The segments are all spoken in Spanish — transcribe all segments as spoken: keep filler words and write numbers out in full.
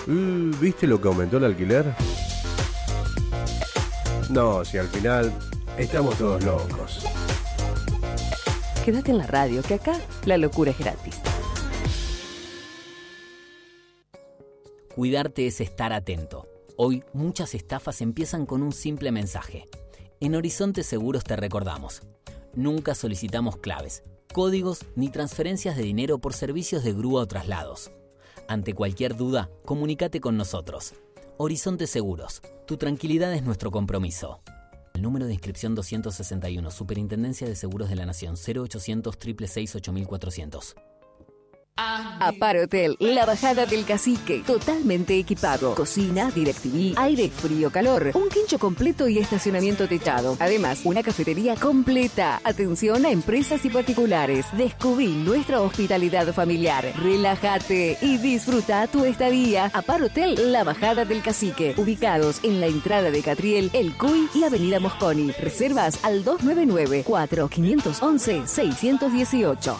Uh, ¿Viste lo que aumentó el alquiler? No, si al final estamos todos locos. Quédate en la radio, que acá la locura es gratis. Cuidarte es estar atento. Hoy muchas estafas empiezan con un simple mensaje. En Horizonte Seguros te recordamos: nunca solicitamos claves, códigos ni transferencias de dinero por servicios de grúa o traslados. Ante cualquier duda, comunícate con nosotros. Horizonte Seguros, tu tranquilidad es nuestro compromiso. El número de inscripción doscientos sesenta y uno, Superintendencia de Seguros de la Nación, cero ochocientos, seiscientos sesenta y seis, ocho mil cuatrocientos. Apar Hotel, la bajada del Cacique, totalmente equipado. Cocina, DirecTV, aire, frío, calor, un quincho completo y estacionamiento techado. Además, una cafetería completa. Atención a empresas y particulares. Descubrí nuestra hospitalidad familiar. Relájate y disfruta tu estadía. Apar Hotel, la bajada del Cacique, ubicados en la entrada de Catriel, El Cuy y Avenida Mosconi. Reservas al dos nueve nueve, cuatro cinco once, seis uno ocho.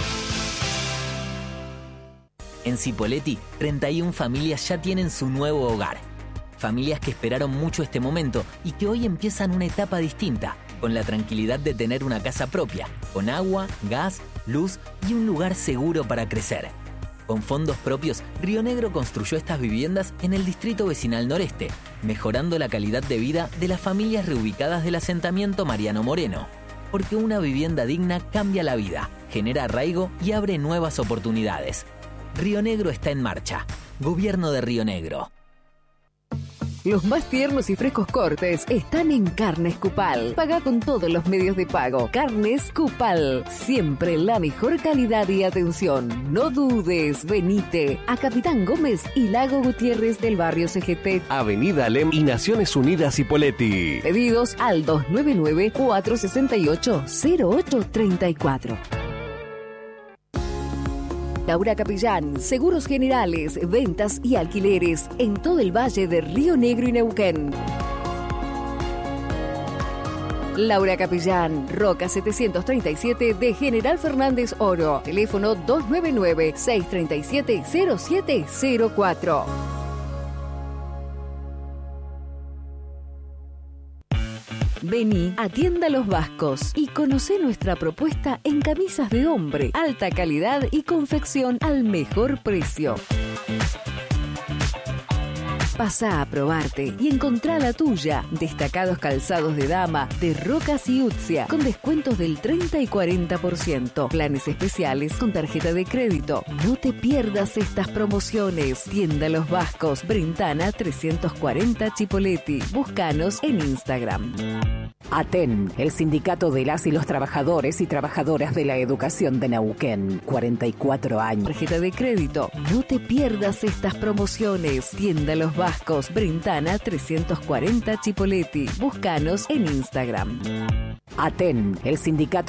En Cipolletti, treinta y una familias ya tienen su nuevo hogar. Familias que esperaron mucho este momento y que hoy empiezan una etapa distinta, con la tranquilidad de tener una casa propia, con agua, gas, luz y un lugar seguro para crecer. Con fondos propios, Río Negro construyó estas viviendas en el distrito vecinal noreste, mejorando la calidad de vida de las familias reubicadas del asentamiento Mariano Moreno. Porque una vivienda digna cambia la vida, genera arraigo y abre nuevas oportunidades. Río Negro está en marcha. Gobierno de Río Negro. Los más tiernos y frescos cortes están en Carnes Cupal. Paga con todos los medios de pago. Carnes Cupal. Siempre la mejor calidad y atención. No dudes, venite a Capitán Gómez y Lago Gutiérrez del barrio C G T. Avenida Alem y Naciones Unidas Cipolletti. Pedidos al dos nueve nueve, cuatro seis ocho, cero ocho tres cuatro. Laura Capellán, seguros generales, ventas y alquileres en todo el valle de Río Negro y Neuquén. Laura Capellán, Roca setecientos treinta y siete de General Fernández Oro. Teléfono dos nueve nueve, seis tres siete, cero siete cero cuatro. Vení a Tienda Los Vascos y conocé nuestra propuesta en camisas de hombre, alta calidad y confección al mejor precio. Pasá a probarte y encontrá la tuya. Destacados calzados de dama de Rocas y Utzia con descuentos del treinta y cuarenta por ciento. Planes especiales con tarjeta de crédito. No te pierdas estas promociones. Tienda Los Vascos, Brintana trescientos cuarenta Cipolletti. Búscanos en Instagram. ATEN, el sindicato de las y los trabajadores y trabajadoras de la educación de Neuquén. cuarenta y cuatro años. Tarjeta de crédito. No te pierdas estas promociones. Tienda Los Vascos, Brintana trescientos cuarenta Cipolletti. Búscanos en Instagram. ATEN, el sindicato